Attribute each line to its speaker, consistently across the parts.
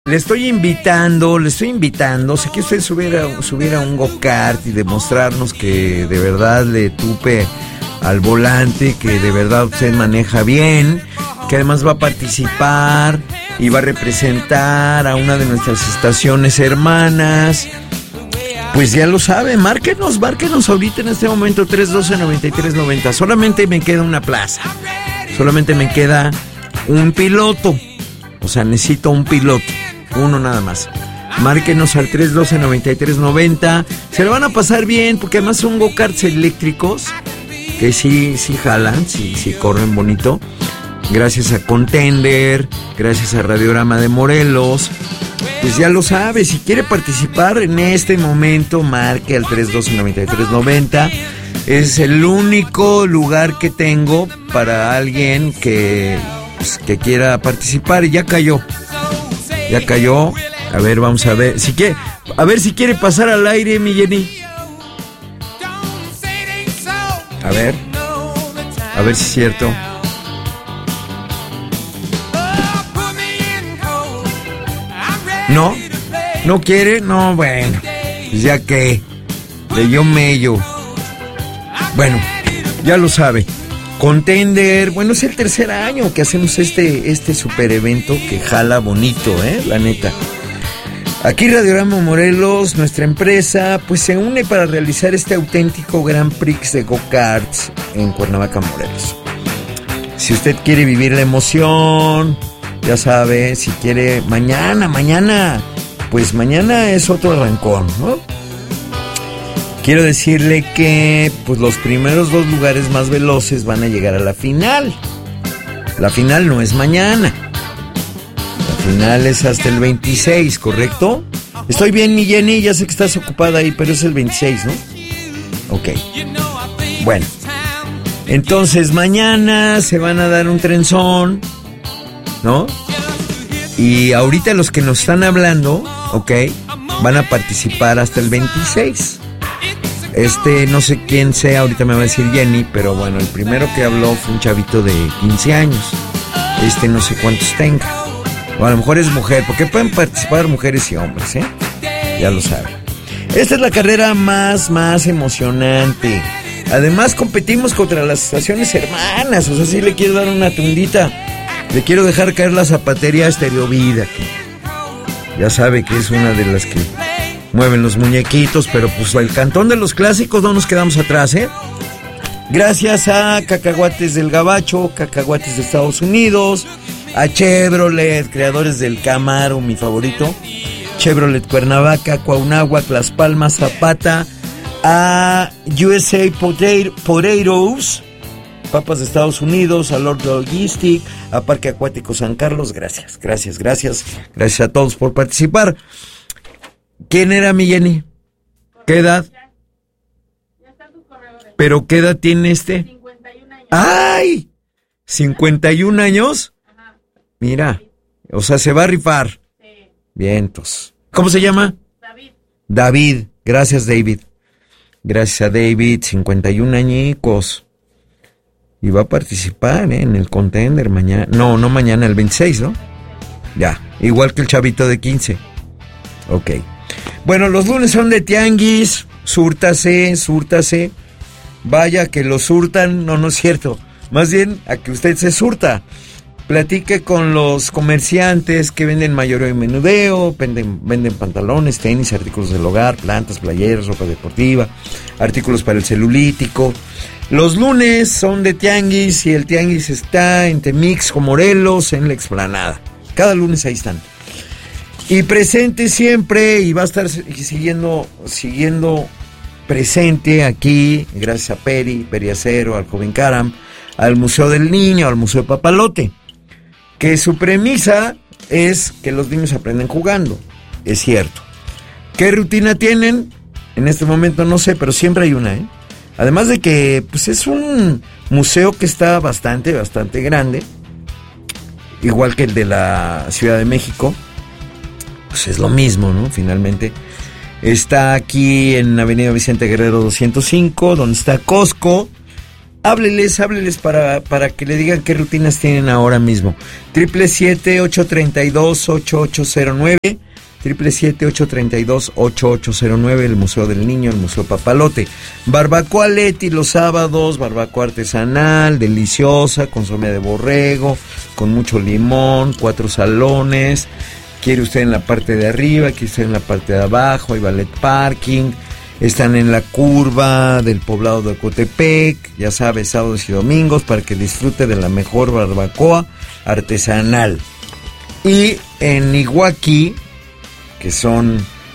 Speaker 1: Le estoy invitando, sé que usted subiera un go-kart y demostrarnos que de verdad le tupe al volante, que de verdad usted maneja bien, que además va a participar y va a representar a una de nuestras estaciones hermanas. Pues ya lo sabe, márquenos ahorita en este momento 312-9390. Solamente me queda una plaza, solamente me queda un piloto, o sea, necesito un piloto. Uno nada más. Márquenos al 312-9390. Se lo van a pasar bien, porque además son go-karts eléctricos que sí jalan, sí corren bonito. Gracias a Contender, gracias a Radiorama de Morelos. Pues ya lo sabe, si quiere participar en este momento, marque al 312-9390. Es el único lugar que tengo para alguien que quiera participar. Y ya cayó. A ver, vamos a ver. Si quiere pasar al aire, mi Jenny. A ver si es cierto. ¿No quiere? No, bueno. Pues ya que leyó mello. Bueno, ya lo sabe. Contender, bueno, es el tercer año que hacemos este super evento que jala bonito, la neta. Aquí Radiorama Morelos, nuestra empresa, pues se une para realizar este auténtico Grand Prix de go-karts en Cuernavaca, Morelos. Si usted quiere vivir la emoción, ya sabe, si quiere mañana, pues mañana es otro arrancón, ¿no? Quiero decirle que pues los primeros 2 lugares más veloces van a llegar a la final. La final no es mañana. La final es hasta el 26, ¿correcto? Estoy bien, mi Jenny, ya sé que estás ocupada ahí, pero es el 26, ¿no? Ok. Bueno. Entonces mañana se van a dar un trenzón, ¿no? Y ahorita los que nos están hablando, ok, van a participar hasta el 26. No sé quién sea, ahorita me va a decir Jenny, pero bueno, el primero que habló fue un chavito de 15 años. No sé cuántos tenga. O a lo mejor es mujer, porque pueden participar mujeres y hombres, Ya lo saben. Esta es la carrera más emocionante. Además competimos contra las estaciones hermanas, o sea, sí le quiero dar una tundita. Le quiero dejar caer la zapatería Estéreo Vida, que ya sabe que es una de las que mueven los muñequitos, pero pues el cantón de los clásicos no nos quedamos atrás, Gracias a Cacahuates del Gabacho, Cacahuates de Estados Unidos, a Chevrolet, creadores del Camaro, mi favorito, Chevrolet Cuernavaca, Cuauhnáhuac, Las Palmas, Zapata, a USA Potatoes, Papas de Estados Unidos, a Lord Logistic, a Parque Acuático San Carlos. Gracias a todos por participar. ¿Quién era mi Jenny? ¿Qué edad? Ya está tu correo. ¿Pero qué edad tiene
Speaker 2: 51 años.
Speaker 1: ¡Ay! ¿51 años?
Speaker 2: Ajá.
Speaker 1: Mira, o sea, se va a rifar.
Speaker 2: Sí.
Speaker 1: Vientos. ¿Cómo se llama? David. Gracias, David. Gracias a David, 51 añicos. Y va a participar, en el Contender mañana. No mañana, el 26, ¿no? Ya, igual que el chavito de 15. Ok. Bueno, los lunes son de tianguis, súrtase. Vaya que lo surtan, no es cierto. Más bien a que usted se surta. Platique con los comerciantes que venden mayoreo y menudeo, venden pantalones, tenis, artículos del hogar, plantas, playeras, ropa deportiva, artículos para el celulítico. Los lunes son de tianguis y el tianguis está en Temixco, Morelos, en la Explanada. Cada lunes ahí están. Y presente siempre, y va a estar siguiendo presente aquí, gracias a Peri Acero, al Joven Caram, al Museo del Niño, al Museo Papalote, que su premisa es que los niños aprenden jugando. Es cierto. ¿Qué rutina tienen? En este momento no sé, pero siempre hay una, Además de que pues es un museo que está bastante grande, igual que el de la Ciudad de México. Pues es lo mismo, ¿no? Finalmente. Está aquí en Avenida Vicente Guerrero 205, donde está Costco. Hábleles para que le digan qué rutinas tienen ahora mismo. 777-832-8809, 777-832-8809, el Museo del Niño, el Museo Papalote. Barbacoa Leti los sábados, barbacoa artesanal, deliciosa, consomé de borrego, con mucho limón, 4 salones. Quiere usted en la parte de arriba, quiere usted en la parte de abajo, hay ballet parking. Están en la curva del poblado de Ecotepec, ya sabes, sábados y domingos, para que disfrute de la mejor barbacoa artesanal. Y en Iguaqui, que son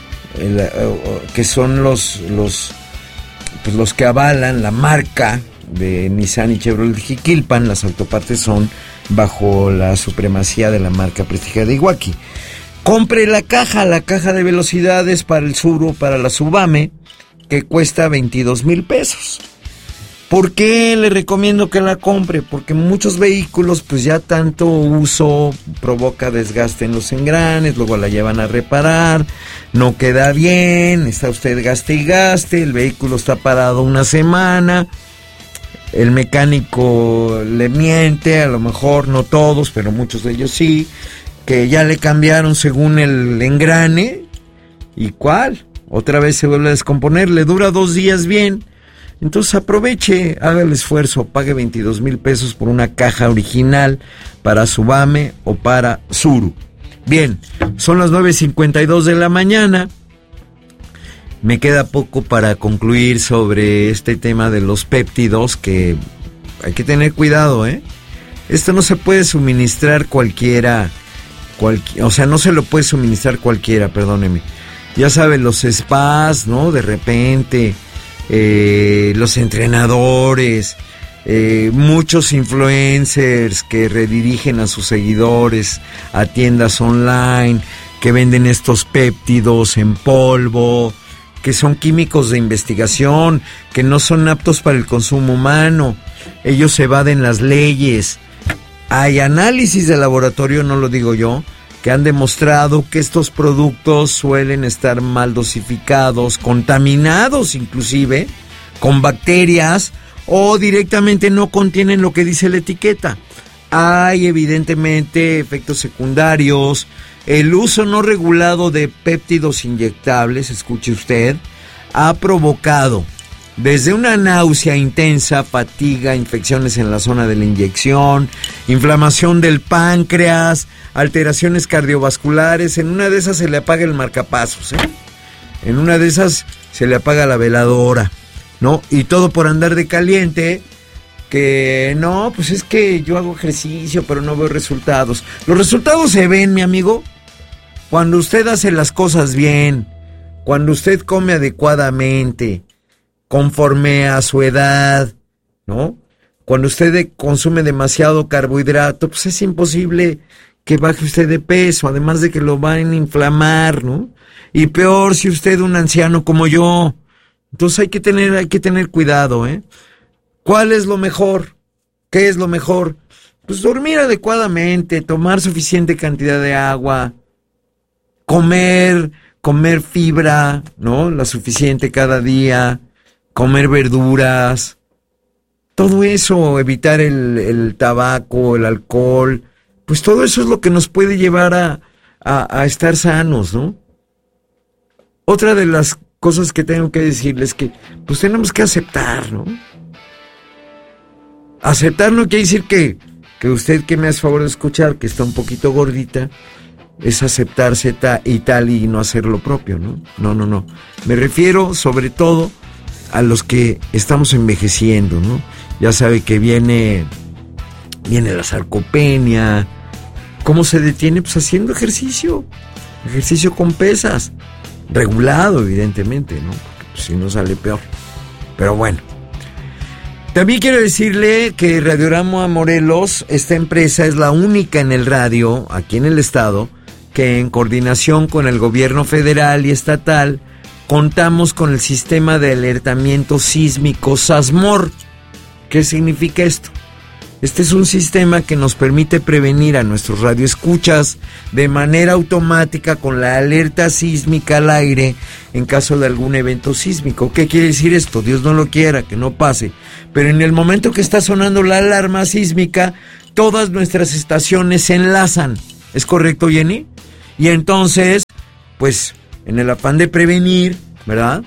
Speaker 1: los que avalan la marca de Nissan y Chevrolet de Jiquilpan, las autopartes son bajo la supremacía de la marca prestigiada de Iguaqui. Compre la caja de velocidades para el Suru, para la Subame, que cuesta 22,000 pesos. ¿Por qué le recomiendo que la compre? Porque muchos vehículos, pues ya tanto uso provoca desgaste en los engranes, luego la llevan a reparar, no queda bien, está usted gaste y gaste, el vehículo está parado una semana, el mecánico le miente, a lo mejor no todos, pero muchos de ellos sí, que ya le cambiaron según el engrane, ¿y cuál? Otra vez se vuelve a descomponer, le dura 2 días bien. Entonces aproveche, haga el esfuerzo, pague 22,000 pesos por una caja original para Subame o para Suru. Bien, son las 9:52 de la mañana. Me queda poco para concluir sobre este tema de los péptidos, que hay que tener cuidado, ¿eh? Esto no se puede suministrar no se lo puede suministrar cualquiera, perdóneme. Ya saben, los spas, ¿no? De repente, los entrenadores, muchos influencers que redirigen a sus seguidores a tiendas online, que venden estos péptidos en polvo, que son químicos de investigación, que no son aptos para el consumo humano. Ellos evaden las leyes. Hay análisis de laboratorio, no lo digo yo, que han demostrado que estos productos suelen estar mal dosificados, contaminados inclusive, con bacterias, o directamente no contienen lo que dice la etiqueta. Hay evidentemente efectos secundarios. El uso no regulado de péptidos inyectables, escuche usted, ha provocado desde una náusea intensa, fatiga, infecciones en la zona de la inyección, inflamación del páncreas, alteraciones cardiovasculares. En una de esas se le apaga el marcapasos, ¿eh? En una de esas se le apaga la veladora, ¿no? Y todo por andar de caliente, que no, pues es que yo hago ejercicio, pero no veo resultados. Los resultados se ven, mi amigo, cuando usted hace las cosas bien, cuando usted come adecuadamente, conforme a su edad, ¿no? Cuando usted consume demasiado carbohidrato, pues es imposible que baje usted de peso, además de que lo van a inflamar, ¿no? Y peor si usted es un anciano como yo. Entonces hay que tener cuidado, ¿eh? ¿Cuál es lo mejor? ¿Qué es lo mejor? Pues dormir adecuadamente, tomar suficiente cantidad de agua, comer fibra, ¿no? La suficiente cada día, comer verduras, todo eso, evitar el tabaco, el alcohol, pues todo eso es lo que nos puede llevar a estar sanos, ¿no? Otra de las cosas que tengo que decirles es que pues tenemos que aceptar, ¿no? Aceptar no quiere decir que usted, que me hace favor de escuchar, que está un poquito gordita, es aceptarse y tal y no hacer lo propio, ¿no? No. Me refiero sobre todo a los que estamos envejeciendo, ¿no? Ya sabe que viene la sarcopenia. ¿Cómo se detiene? Pues haciendo ejercicio con pesas, regulado evidentemente, ¿no? Porque pues, si no sale peor. Pero bueno. También quiero decirle que Radiorama Morelos, esta empresa es la única en el radio, aquí en el estado, que en coordinación con el gobierno federal y estatal, contamos con el sistema de alertamiento sísmico SASMOR. ¿Qué significa esto? Este es un sistema que nos permite prevenir a nuestros radioescuchas de manera automática con la alerta sísmica al aire en caso de algún evento sísmico. ¿Qué quiere decir esto? Dios no lo quiera, que no pase. Pero en el momento que está sonando la alarma sísmica, todas nuestras estaciones se enlazan. ¿Es correcto, Jenny? Y entonces, pues, en el afán de prevenir, ¿verdad?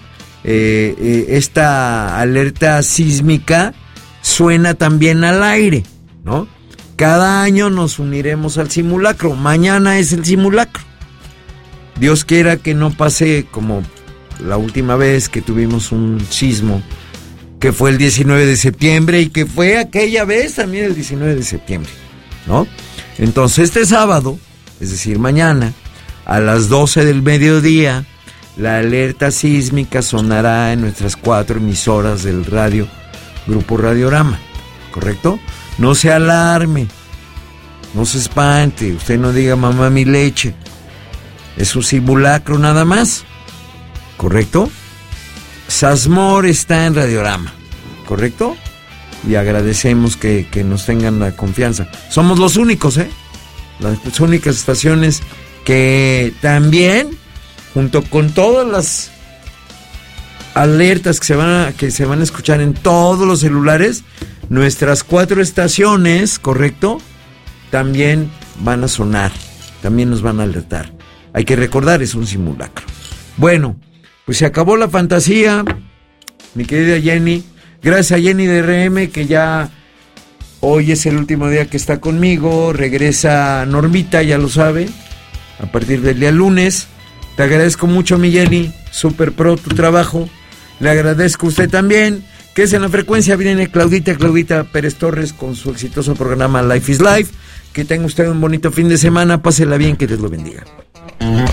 Speaker 1: Esta alerta sísmica suena también al aire, ¿no? Cada año nos uniremos al simulacro. Mañana es el simulacro. Dios quiera que no pase como la última vez que tuvimos un sismo, que fue el 19 de septiembre y que fue aquella vez también el 19 de septiembre, ¿no? Entonces este sábado, es decir, mañana, a las 12 del mediodía, la alerta sísmica sonará en nuestras 4 emisoras del radio, Grupo Radiorama, ¿correcto? No se alarme, no se espante, usted no diga mamá mi leche, es un simulacro nada más, ¿correcto? Sasmor está en Radiorama, ¿correcto? Y agradecemos que nos tengan la confianza. Somos los únicos, las únicas estaciones que también, junto con todas las alertas que se van a escuchar en todos los celulares, nuestras 4 estaciones, ¿correcto? También van a sonar, también nos van a alertar. Hay que recordar, es un simulacro. Bueno, pues se acabó la fantasía, mi querida Jenny. Gracias a Jenny de RM, que ya hoy es el último día que está conmigo. Regresa Normita, ya lo sabe, a partir del día lunes. Te agradezco mucho, mi Jenny, super pro tu trabajo. Le agradezco a usted también, que es en la frecuencia. Viene Claudita Pérez Torres con su exitoso programa Life is Life. Que tenga usted un bonito fin de semana, pásela bien, que Dios lo bendiga.